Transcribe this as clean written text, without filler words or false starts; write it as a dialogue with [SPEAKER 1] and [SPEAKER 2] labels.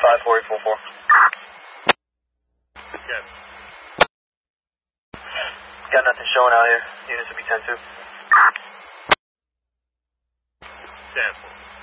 [SPEAKER 1] 4844.
[SPEAKER 2] Yes.
[SPEAKER 1] Got nothing showing out here. Units will be 10-2.
[SPEAKER 2] 10-4.